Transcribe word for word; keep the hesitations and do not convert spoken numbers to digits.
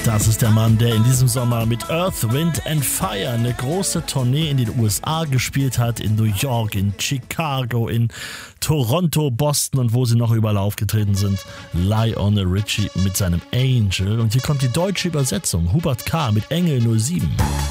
Das ist der Mann, der in diesem Sommer mit Earth, Wind and Fire eine große Tournee in den U S A gespielt hat, in New York, in Chicago, in Toronto, Boston und wo sie noch überall aufgetreten sind. Lionel Richie mit seinem Angel. Und hier kommt die deutsche Übersetzung. Hubert K. mit Engel null sieben.